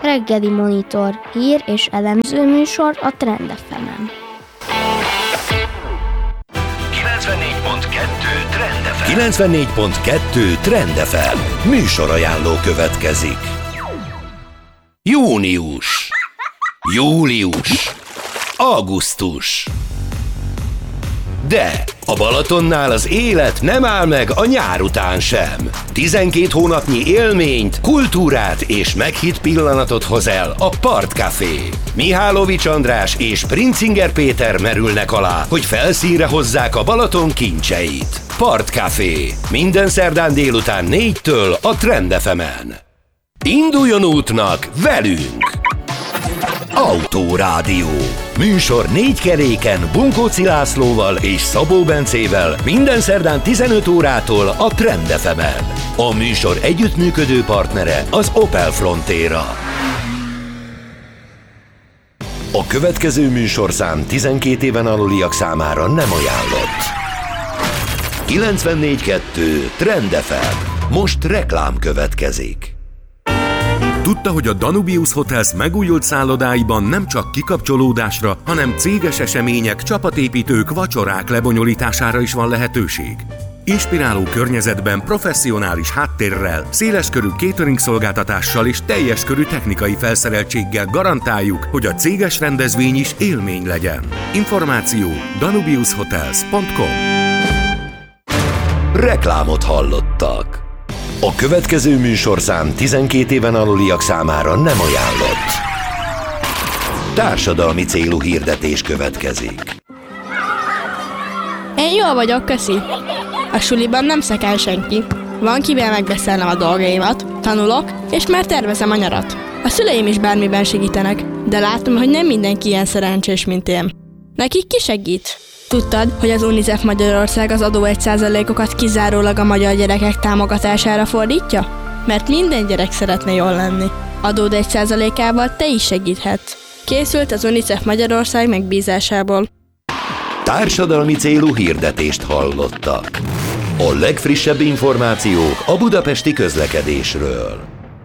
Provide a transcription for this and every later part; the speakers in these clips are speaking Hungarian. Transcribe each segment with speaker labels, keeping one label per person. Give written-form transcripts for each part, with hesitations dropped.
Speaker 1: reggeli monitor, hír és elemző műsor a Trend FM-en.
Speaker 2: 94.2 Trend FM. Műsorajánló következik. Június, július, augusztus. De a Balatonnál az élet nem áll meg a nyár után sem. 12 hónapnyi élményt, kultúrát és meghitt pillanatot hoz el a Partcafé. Mihálovics András és Princinger Péter merülnek alá, hogy felszínre hozzák a Balaton kincseit. Partcafé. Minden szerdán délután 4-től a Trend FM-en. Induljon útnak velünk! Autórádió. Műsor 4 keréken Bunkóci Lászlóval és Szabó Bencével minden szerdán 15 órától a Trend FM-en. A műsor együttműködő partnere az Opel Frontera. A következő műsorszám 12 éven aluliak számára nem ajánlott. 94.2 Trend FM. Most reklám következik.
Speaker 3: Tudta, hogy a Danubius Hotels megújult szállodáiban nem csak kikapcsolódásra, hanem céges események, csapatépítők, vacsorák lebonyolítására is van lehetőség. Inspiráló környezetben, professzionális háttérrel, széleskörű catering szolgáltatással és teljes körű technikai felszereltséggel garantáljuk, hogy a céges rendezvény is élmény legyen. Információ danubiushotels.com.
Speaker 2: Reklámot hallottak. A következő műsorszám 12 éven aluliak számára nem ajánlott. Társadalmi célú hirdetés következik.
Speaker 4: Én jól vagyok, köszi. A suliban nem szekál senki. Van kivel megbeszélnem a dolgaimat, tanulok, és már tervezem a nyarat. A szüleim is bármiben segítenek, de látom, hogy nem mindenki ilyen szerencsés, mint én. Nekik ki segít? Tudtad, hogy az UNICEF Magyarország az adó 1%-okat kizárólag a magyar gyerekek támogatására fordítja? Mert minden gyerek szeretne jól lenni. Adód 1%-ával te is segíthetsz. Készült az UNICEF Magyarország megbízásából.
Speaker 2: Társadalmi célú hirdetést hallottak. A legfrissebb információk a budapesti közlekedésről.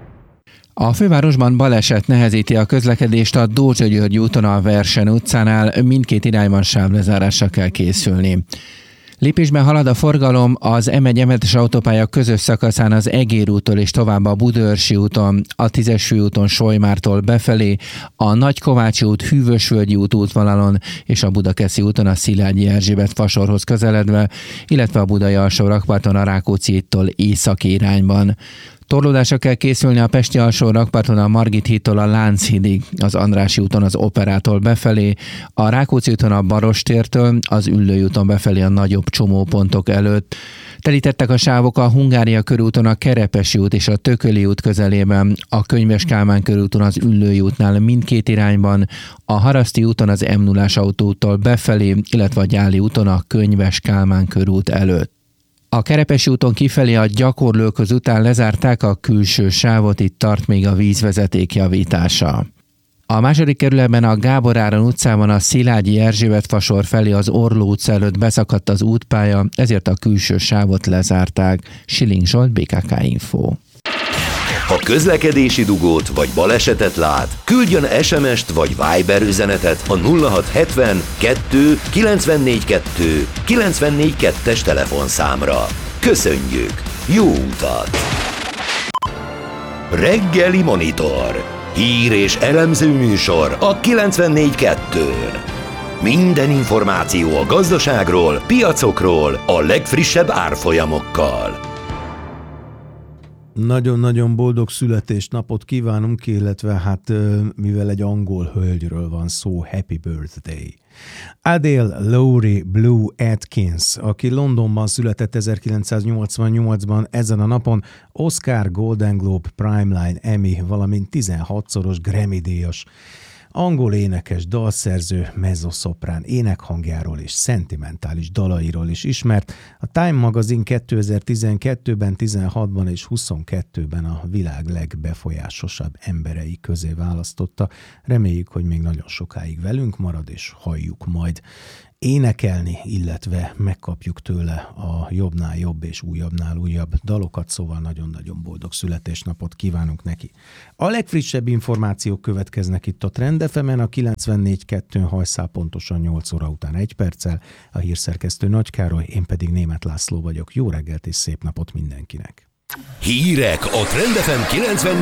Speaker 5: A fővárosban baleset nehezíti a közlekedést a Dózsa-György úton a Versen utcánál, mindkét irányban sávlezárásra kell készülni. Lépésben halad a forgalom az M1-es autópálya közös szakaszán az Egér úttól és tovább a Budaörsi úton, a 10-es főúton Solymártól befelé, a Nagykovácsi út Hűvösvölgyi út útvonalon és a Budakeszi úton a Szilágyi Erzsébet fasorhoz közeledve, illetve a Budai alsó rakparton a Rákóczi hídtól északi irányban. Torlódásra kell készülni a Pesti alsó rakparton a Margit hídtól a Lánchídig, az Andrássy úton az Operától befelé, a Rákóczi úton a Barostértől, az Üllői úton befelé a nagyobb csomópontok előtt. Telítettek a sávok a Hungária körúton a Kerepesi út és a Tököli út közelében, a Könyves Kálmán körúton az Üllői útnál mindkét irányban, a Haraszti úton az M0-ás autóúttól befelé, illetve a Gyáli úton a Könyves Kálmán körút előtt. A Kerepesi úton kifelé a Gyakorlóköz után lezárták a külső sávot, itt tart még a vízvezeték javítása. A második kerületben a Gábor Áron utcában a Szilágyi Erzsébet fasor felé az Orló utca előtt beszakadt az útpálya, ezért a külső sávot lezárták. Schilling Zsolt, BKK Info.
Speaker 2: Ha közlekedési dugót vagy balesetet lát, küldjön SMS-t vagy Viber üzenetet a 0670 2 94 2 94 2-es telefonszámra. Köszönjük! Jó utat! Reggeli Monitor. Hír és elemző műsor a 94.2-n. Minden információ a gazdaságról, piacokról, a legfrissebb árfolyamokkal.
Speaker 6: Nagyon-nagyon boldog születésnapot kívánunk, illetve mivel egy angol hölgyről van szó, happy birthday. Adele Laurie Blue Atkins, aki Londonban született 1988-ban, ezen a napon Oscar, Golden Globe, Primeline, Emmy, valamint 16-szoros Grammy-díjas. Angol énekes, dalszerző, mezzoszoprán énekhangjáról és szentimentális dalairól is ismert. A Time magazin 2012-ben, 16-ban és 22-ben a világ legbefolyásosabb emberei közé választotta. Reméljük, hogy még nagyon sokáig velünk marad, és halljuk majd. énekelni, illetve megkapjuk tőle a jobbnál jobb és újabbnál újabb dalokat, szóval nagyon-nagyon boldog születésnapot kívánunk neki. A legfrissebb információk következnek itt a Trend FM-en, a 94.2-n hajszál pontosan 8 óra után 1 perccel, a hírszerkesztő Nagy Károly, én pedig Németh László vagyok. Jó reggelt és szép napot mindenkinek!
Speaker 2: Hírek a Trend FM